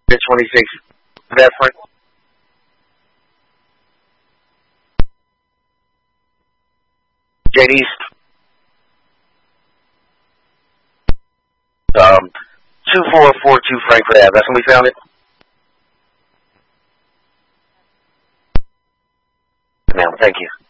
26 that front. Jade East. 2442 Frankfurt Ave. That's when we found it. Now, thank you.